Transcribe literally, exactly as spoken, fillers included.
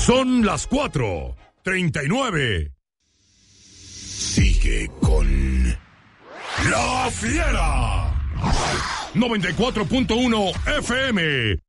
Son las cuatro treinta y nueve. Sigue con La Fiera. noventa y cuatro punto uno F M.